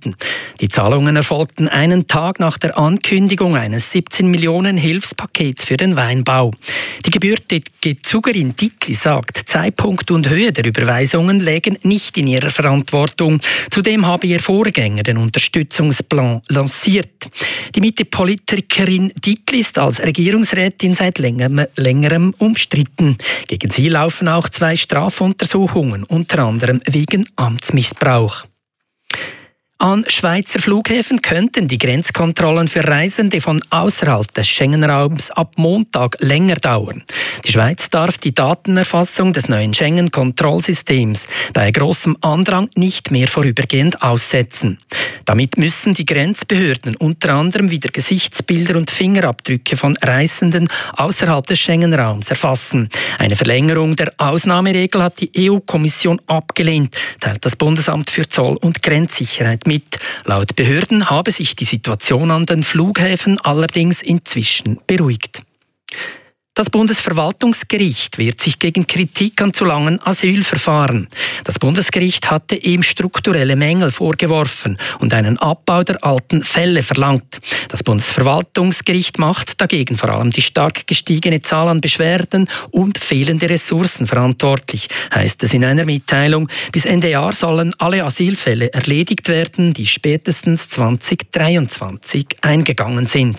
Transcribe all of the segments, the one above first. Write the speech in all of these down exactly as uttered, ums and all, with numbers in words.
Minuten. Die Zahlungen erfolgten einen Tag nach der Ankündigung eines siebzehn Millionen Hilfspakets für den Weinbau. Die gebürtige Zugerin Dietli sagt, Zeitpunkt und Höhe der Überweisungen lägen nicht in ihrer Verantwortung. Zudem habe ihr Vorgänger den Unterstützungsplan lanciert. Die Mitte-Politikerin Dietli ist als Regierungsrätin seit längerem, längerem umstritten. Gegen sie laufen auch zwei Strafuntersuchungen, unter anderem wegen Amtsmissbrauch. An Schweizer Flughäfen könnten die Grenzkontrollen für Reisende von außerhalb des Schengen-Raums ab Montag länger dauern. Die Schweiz darf die Datenerfassung des neuen Schengen-Kontrollsystems bei großem Andrang nicht mehr vorübergehend aussetzen. Damit müssen die Grenzbehörden unter anderem wieder Gesichtsbilder und Fingerabdrücke von Reisenden außerhalb des Schengen-Raums erfassen. Eine Verlängerung der Ausnahmeregel hat die E U-Kommission abgelehnt, teilt das Bundesamt für Zoll- und Grenzsicherheit mit. Laut Behörden habe sich die Situation an den Flughäfen allerdings inzwischen beruhigt. Das Bundesverwaltungsgericht wehrt sich gegen Kritik an zu langen Asylverfahren. Das Bundesgericht hatte ihm strukturelle Mängel vorgeworfen und einen Abbau der alten Fälle verlangt. Das Bundesverwaltungsgericht macht dagegen vor allem die stark gestiegene Zahl an Beschwerden und fehlende Ressourcen verantwortlich, heißt es in einer Mitteilung. Bis Ende Jahr sollen alle Asylfälle erledigt werden, die spätestens zwanzig dreiundzwanzig eingegangen sind.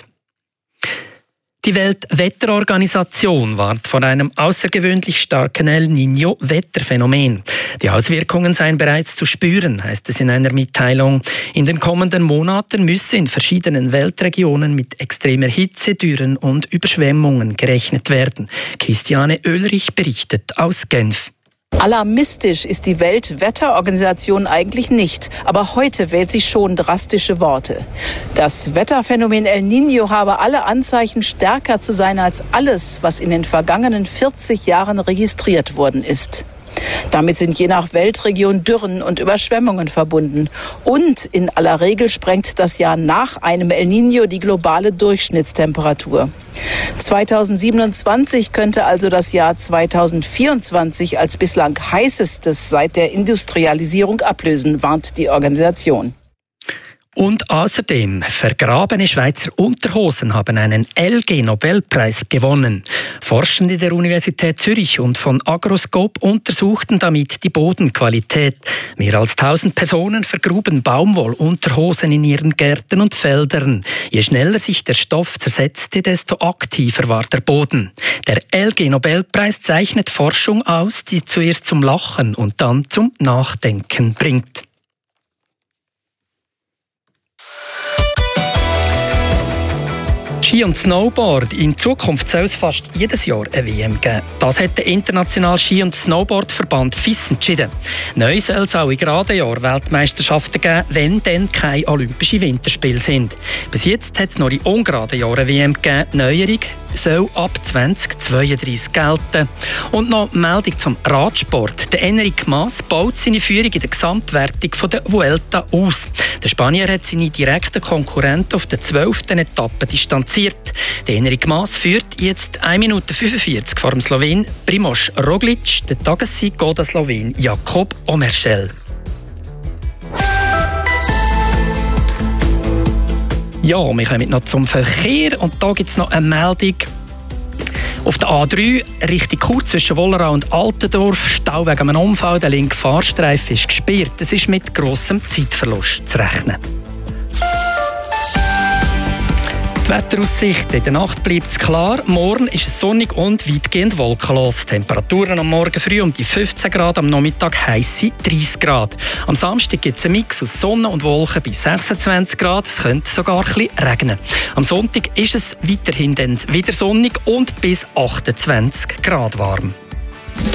Die Weltwetterorganisation warnt vor einem außergewöhnlich starken El Niño-Wetterphänomen. Die Auswirkungen seien bereits zu spüren, heißt es in einer Mitteilung. In den kommenden Monaten müsse in verschiedenen Weltregionen mit extremer Hitze, Dürren und Überschwemmungen gerechnet werden. Christiane Oehlrich berichtet aus Genf. Alarmistisch ist die Weltwetterorganisation eigentlich nicht, aber heute wählt sie schon drastische Worte. Das Wetterphänomen El Niño habe alle Anzeichen, stärker zu sein als alles, was in den vergangenen vierzig Jahren registriert worden ist. Damit sind je nach Weltregion Dürren und Überschwemmungen verbunden. Und in aller Regel sprengt das Jahr nach einem El Niño die globale Durchschnittstemperatur. zweitausendsiebenundzwanzig könnte also das Jahr zweitausendvierundzwanzig als bislang heißestes seit der Industrialisierung ablösen, warnt die Organisation. Und außerdem, vergrabene Schweizer Unterhosen haben einen L G-Nobelpreis gewonnen. Forschende der Universität Zürich und von Agroscope untersuchten damit die Bodenqualität. Mehr als tausend Personen vergruben Baumwollunterhosen in ihren Gärten und Feldern. Je schneller sich der Stoff zersetzte, desto aktiver war der Boden. Der L G-Nobelpreis zeichnet Forschung aus, die zuerst zum Lachen und dann zum Nachdenken bringt. Ski und Snowboard. In Zukunft soll es fast jedes Jahr eine W M geben. Das hat der Internationale Ski- und Snowboardverband F I S entschieden. Neu soll es auch in geraden Jahren Weltmeisterschaften geben, wenn dann keine Olympischen Winterspiele sind. Bis jetzt hat es noch in ungeraden Jahren eine W M gegeben. Die Neuerung soll ab zweitausendzweiunddreißig gelten. Und noch eine Meldung zum Radsport. Der Enric Mas baut seine Führung in der Gesamtwertung von der Vuelta aus. Der Spanier hat seine direkten Konkurrenten auf der zwölften Etappe distanziert. Der Enric Mas führt jetzt eine Minute fünfundvierzig vor dem Slowen Primož Roglič. Der Tagessieg geht an Slowen Jakob Omerschel. Ja, wir kommen noch zum Verkehr und da gibt es noch eine Meldung. Auf der A drei Richtung Chur zwischen Wollerau und Altendorf Stau wegen einem Unfall. Der linke Fahrstreifen ist gesperrt. Es ist mit grossem Zeitverlust zu rechnen. Die Wetteraussicht: in der Nacht bleibt es klar. Morgen ist es sonnig und weitgehend wolkenlos. Temperaturen am Morgen früh um die fünfzehn Grad, am Nachmittag heisse dreißig Grad. Am Samstag gibt es einen Mix aus Sonne und Wolken bei sechsundzwanzig Grad. Es könnte sogar ein bisschen regnen. Am Sonntag ist es weiterhin dann wieder sonnig und bis achtundzwanzig Grad warm.